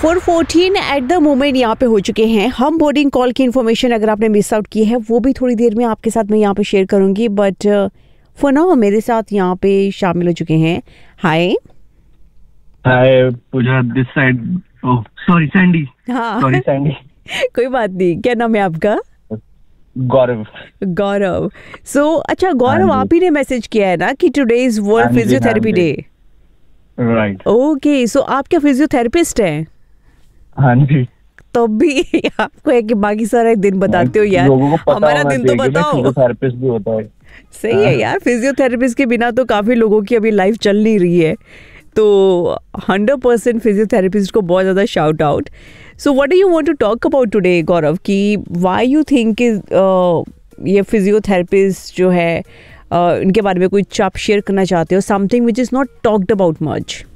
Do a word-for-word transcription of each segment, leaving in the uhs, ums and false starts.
Four fourteen at the moment यहाँ पे हो चुके हैं हम। बोर्डिंग कॉल की इन्फॉर्मेशन अगर आपने मिस आउट की है वो भी थोड़ी देर में आपके साथ मैं यहाँ पे शेयर करूंगी, बट फॉर नाउ मेरे साथ यहाँ पे शामिल हो चुके हैं। हाय हाय पूजा, this side. Oh sorry Sandy. हाँ सॉरी सैंडी। कोई बात नहीं। क्या नाम है आपका? गौरव। गौरव। सो so, अच्छा गौरव, हाँ आप ही ने मैसेज किया है ना कि टुडे इज वर्ल्ड हाँ जी, फिजियोथेरेपी हाँ डे। राइट। ओके, सो आप क्या फिजियोथेरेपिस्ट हैं? हाँ जी। तब भी आपको है कि बाकी सारा दिन बताते हो यार, लोगों को पता हमारा होना दिन तो चाहिए कि मैं बताओ। फिजियोथेरेपिस्ट भी होता है। सही है यार, फिजियोथेरेपिस्ट के बिना तो काफी लोगों की अभी लाइफ चल नहीं रही है, तो हंड्रेड परसेंट फिजियोथेरेपिस्ट को बहुत ज्यादा shout out. So what do you want to talk about today गौरव, कि व्हाई यू थिंक ये फिजियोथेरेपिस्ट जो है uh, इनके बारे में कुछ आप शेयर करना चाहते हो, something which is not talked about much?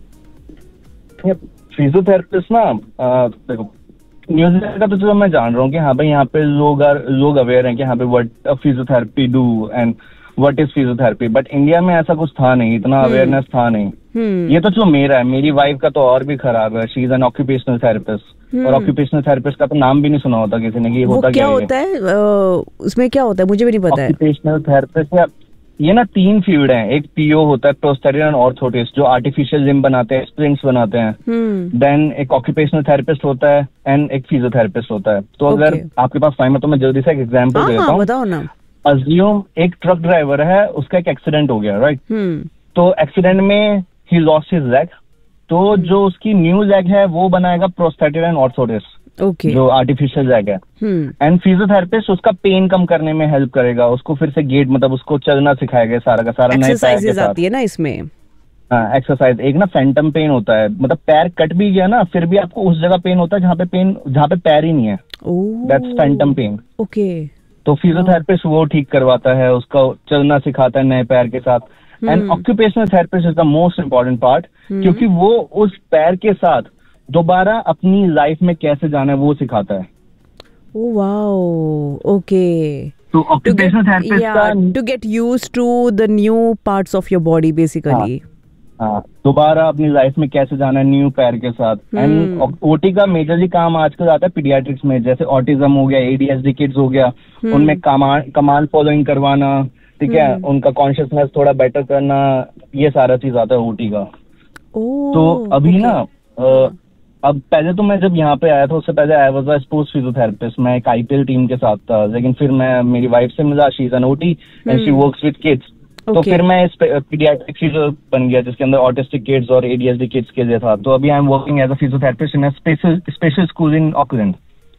Physiotherapist ना, अ, देखो न्यूजीलैंड का तो चलो मैं जान रहा हूँ कि हाँ भाई यहाँ पे लोग लोग अवेयर हैं कि हाँ भाई what physiotherapy do and what is physiotherapy, but India में ऐसा कुछ था नहीं, इतना अवेयरनेस था नहीं। hmm. ये तो जो मेरा है, मेरी वाइफ का तो और भी खराब है। She is an occupational therapist, और ऑक्यूपेशनल थेरेपिस्ट का तो नाम भी नहीं सुना होता किसी ने कि ये होता क्या है। होता है uh, उसमें क्या होता है मुझे भी नहीं पता है। ऑक्यूपेशनल थेरेपिस्ट ये ना तीन फील्ड हैं। एक पीओ होता है, प्रोस्थेटिक एंड ऑर्थोटिस्ट, जो आर्टिफिशियल लिम्ब बनाते हैं, स्प्रिंग्स बनाते हैं। देन एक ऑक्यूपेशनल थेरेपिस्ट होता है एंड एक फिजियोथेरेपिस्ट होता है। तो अगर Okay. आपके पास टाइम है तो मैं जल्दी से एक एग्जांपल हाँ, देता हाँ, हूँ। बताओ ना। अज्यूम एक ट्रक ड्राइवर है, उसका एक एक्सीडेंट हो गया, राइट? हम्म तो एक्सीडेंट में ही लॉस्ट हिज लेग, तो जो उसकी न्यू लेग है वो बनाएगा प्रोस्थेटिक एंड ऑर्थोटिस्ट, ओके। जो आर्टिफिशियल लेग है। हम्म एंड फिजियोथेरेपिस्ट उसका पेन कम करने में हेल्प करेगा, उसको फिर से गेट मतलब उसको चलना सिखाएगा, सारा का सारा नए पैर के एक्सरसाइजेज साथ। आती है ना इसमें। हाँ, एक्सरसाइज। एक ना फैंटम पेन होता है, मतलब पैर कट भी गया ना फिर भी आपको उस जगह पेन होता है जहाँ पे पेन जहाँ पे पैर ही नहीं है। That's Phantom pen. ओके। तो फिजियोथेरेपिस्ट वो ठीक करवाता है, उसका चलना सिखाता है नए पैर के साथ। And occupational therapist is the most important part, क्योंकि वो उस पैर के साथ दोबारा अपनी लाइफ में कैसे जाना है वो सिखाता है। Oh wow, okay. तो ऑक्यूपेशनल थेरेपिस्ट का to get used to the new parts of your body basically. हाँ, दोबारा अपनी लाइफ में कैसे जाना है न्यू पैर के साथ। एंड ओटी का मेजरली काम आजकल आता है पीडियाट्रिक्स में, जैसे ऑटिज्म हो गया, एडीएचडी किड्स हो गया, उनमें कमांड कमांड फॉलोइंग करवाना, ठीक है, उनका कॉन्शियसनेस थोड़ा बेटर करना, ये सारा चीज आता है ओटी का। तो अभी ना अ, अब पहले तो मैं जब यहाँ पे आया था उससे पहले I was a sports physiotherapist, मैं एक आईपीएल टीम के साथ था। लेकिन फिर मैं मेरी वाइफ से मिला, she is an OT and she works with kids. तो फिर मैं इस पीडियाट्रिक फिजियो बन गया, जिसके अंदर ऑटिस्टिक किड्स और एडीएचडी किड्स के लिए था। तो अभी I am working as a physiotherapist in a special special school in Auckland.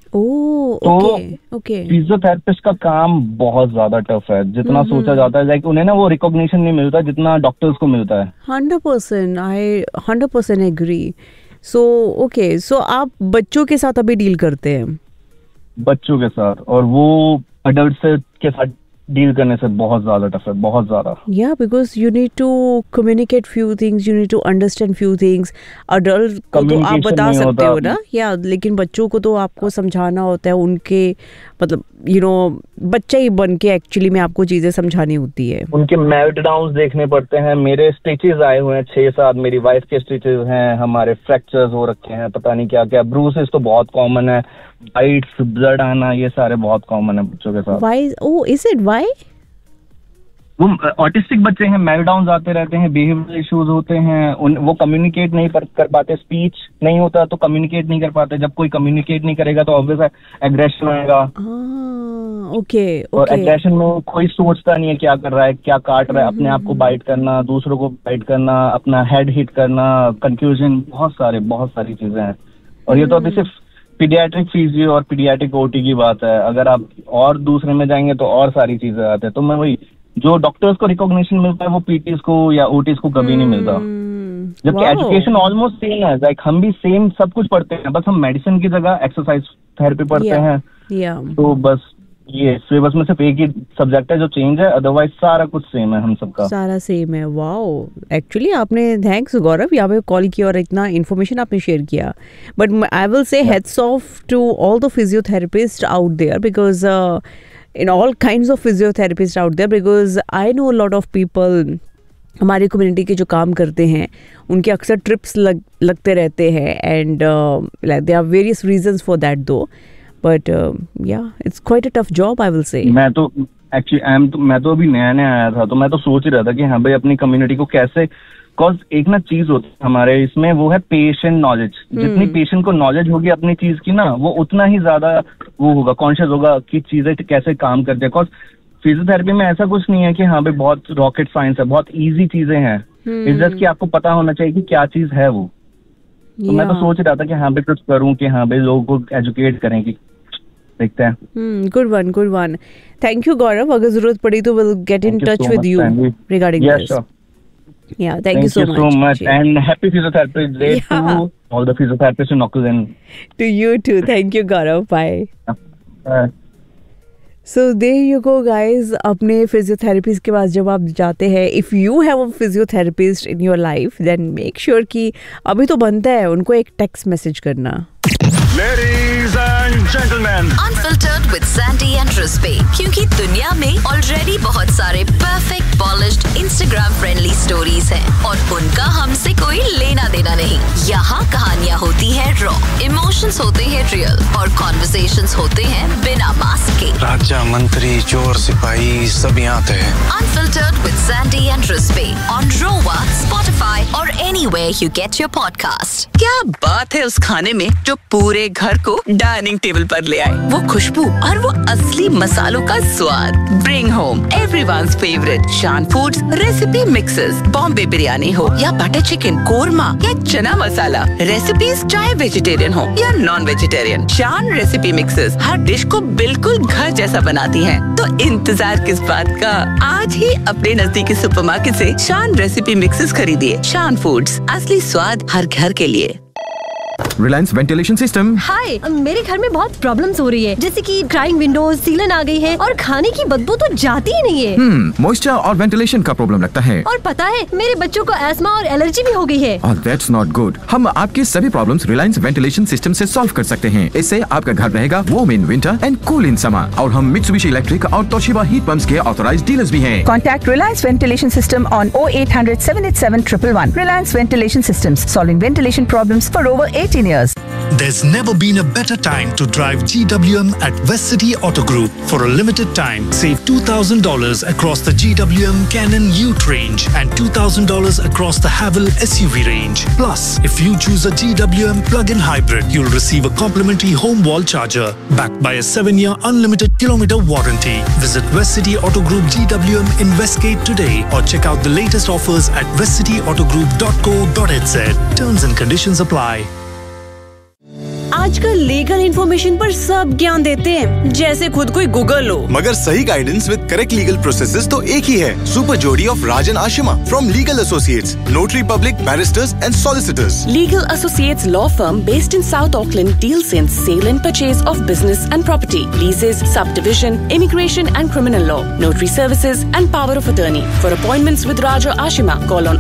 Oh okay okay. Physiotherapist का काम बहुत ज्यादा टफ है, जितना सोचा जाता है। लाइक उन्हें ना वो रिकॉग्निशन नहीं मिलता जितना डॉक्टर्स को मिलता है। Hundred percent I hundred percent agree. So okay, सो आप बच्चों के साथ अभी डील करते हैं? बच्चों के साथ, और वो अडल्ट के साथ डील करने से बहुत ज्यादा टफ है, बहुत ज्यादा। या because you need to communicate few things, you need to understand few things. Adult को तो आप बता सकते हो ना, या लेकिन बच्चों को तो आपको समझाना होता है, उनके मतलब यू नो बच्चा ही बन के एक्चुअली में आपको चीजें समझानी होती है। उनके मेल्टडाउन्स देखने पड़ते हैं। मेरे स्टिचेस आए हुए हैं छह सात, मेरी वाइफ के स्टिचेस हैं, हमारे फ्रैक्चर्स हो रखे हैं, पता नहीं क्या क्या, ब्रूसेस तो बहुत कॉमन है, बाइट्स, ब्लड आना, ये सारे बहुत कॉमन है बच्चों के साथ। Why? Oh is it why? वो ऑटिस्टिक बच्चे हैं, मेल्टडाउन्स आते रहते हैं, बिहेवियरल इश्यूज होते हैं, उन वो कम्युनिकेट नहीं कर पाते, स्पीच नहीं होता तो कम्युनिकेट नहीं कर पाते। जब कोई कम्युनिकेट नहीं करेगा तो ऑब्वियस है एग्रेशन आएगा। ओके। और एग्रेशन में कोई सोचता नहीं है क्या कर रहा है, क्या काट रहा है, अपने आप को बाइट करना, दूसरों को बाइट करना, अपना हेड हिट करना, कंफ्यूजन, बहुत सारे बहुत सारी चीजें हैं। और ये तो अभी सिर्फ पीडियाट्रिक फिजियो और पीडियाट्रिक ओटी की बात है। अगर आप और दूसरे में जाएंगे तो और सारी चीजें आते हैं। तो मैं वही, जो डॉक्टर्स को रिकॉग्निशन मिलता है वो पीटीज को या ओटीज को कभी नहीं मिलता। जबकि एजुकेशन ऑलमोस्ट सेम है, लाइक हम भी सेम सब कुछ पढ़ते हैं, बस हम मेडिसिन की जगह एक्सरसाइज थेरेपी पढ़ते yeah, हैं। yeah. तो बस ये सिलेबस में सिर्फ एक ही सब्जेक्ट है जो चेंज है, अदरवाइज सारा कुछ सेम है, हम सबका सारा सेम है। वाओ, एक्चुअली आपने थैंक्स गौरव यहाँ पे कॉल किया और इतना इन्फॉर्मेशन आपने शेयर किया। But I will say heads of to all the physiotherapist out there, because in all kinds of physiotherapists out there, because I know a lot of people हमारी community के जो काम करते हैं उनके अक्सर ट्रिप्स लग लगते रहते हैं and they are various reasons for that दो, बट या it's quite a tough job I will say. मैं तो एक्चुअली आई एम तो मैं तो अभी नया नया आया था, तो मैं तो सोच ही रहा था कि हाँ भाई अपनी कम्युनिटी को कैसे, बिकॉज एक ना चीज होती है हमारे इसमें, वो है पेशेंट नॉलेज। जितनी पेशेंट को नॉलेज होगी अपनी चीज की ना, वो उतना ही ज्यादा वो होगा, कॉन्शियस होगा कि चीजें कैसे काम करती है। बिकॉज फिजियोथेरेपी में ऐसा कुछ नहीं है कि हाँ भाई बहुत रॉकेट साइंस है, बहुत इजी चीजें हैं। इट्स जस्ट कि आपको पता होना चाहिए कि क्या चीज है वो। तो yeah. मैं तो सोच रहा था कि हाँ भाई कुछ करूँ कि हाँ भाई लोगों को एजुकेट करें, कि देखते हैं। Good one, good one. Thank you गौरव, अगर जरूरत पड़ी तो will get in touch with you regarding this. Yeah, thank, thank you so you much. so much. And happy Physiotherapy Day yeah. to all the physiotherapists in Oxygen. To you too. Thank you, Gaurav. Bye. Bye. So there you go, guys. अपने physiotherapist के पास जब आप जाते हैं, if you have a physiotherapist in your life, then make sure कि अभी तो बनता है उनको एक टेक्स्ट मैसेज करना। Ladies and gentlemen, Unfiltered with Sandy and Rizpe, क्योंकि दुनिया में ऑलरेडी बहुत सारे perfect polished Instagram friendly stories हैं और उनका हमसे कोई लेना देना नहीं। यहाँ कहानियाँ होती हैं रॉ, इमोशंस होते हैं रियल और कॉन्वर्सेशंस होते हैं बिना मास्क के। राजा मंत्री चोर सिपाही सब यहाँ थे। Unfiltered with Sandy and Rizpe on Rowa, Spotify और anywhere you get your podcast। क्या बात है उस खाने में जो पूरे घर को डाइनिंग टेबल पर ले आए, वो खुशबू और वो असली मसालों का स्वाद। ब्रिंग होम एवरीवन्स फेवरेट शान foods recipe mixes. Bombay biryani हो या बटर चिकन, कोरमा या चना मसाला, रेसिपीज चाहे वेजिटेरियन हो या नॉन वेजिटेरियन, शान रेसिपी मिक्सेस हर डिश को बिल्कुल घर जैसा बनाती हैं। तो इंतजार किस बात का, आज ही अपने नजदीकी सुपरमार्केट से शान रेसिपी मिक्सेस खरीदिए। शान फूड्स, असली स्वाद हर घर के लिए। Reliance ventilation system. हाय, मेरे घर में बहुत प्रॉब्लम्स हो रही है, जैसे कि क्राइंग विंडोज, सीलन आ गई है और खाने की बदबू तो जाती ही नहीं है। हम्म, मॉइस्चर और वेंटिलेशन का प्रॉब्लम लगता है। और पता है मेरे बच्चों को एस्मा और एलर्जी भी हो गई है। और दैट्स नॉट गुड। हम आपके सभी प्रॉब्लम्स रिलायंस वेंटिलेशन सिस्टम से सॉल्व कर सकते हैं। इससे आपका घर रहेगा warm in winter and cool in summer. और हम मित्सुबिशी इलेक्ट्रिक और तोशिबा हीट पंप्स के ऑथराइज्ड डीलर्स भी हैं। Contact Reliance ventilation system on oh eight hundred seven eight seven one one one. Reliance Ventilation Systems, solving ventilation problems for over eighteen years. There's never been a better time to drive G W M at West City Auto Group. For a limited time, save two thousand dollars across the G W M Canon Ute range and two thousand dollars across the Haval S U V range. Plus, if you choose a G W M plug-in hybrid, you'll receive a complimentary home wall charger backed by a seven-year unlimited kilometer warranty. Visit West City Auto Group G W M in Westgate today or check out the latest offers at west city auto group dot co dot h z. Terms and conditions apply. आजकल legal information पर सब ज्ञान देते हैं, जैसे खुद कोई Google हो। मगर सही guidance with correct legal processes तो एक ही है। सुपर जोड़ी of Rajan Ashima from legal associates, notary public, barrister's and solicitors. Legal Associates Law Firm based in South Auckland deals in sale and purchase of business and property, leases, subdivision, immigration and criminal law, notary services and power of attorney. For appointments with Raja Ashima, call on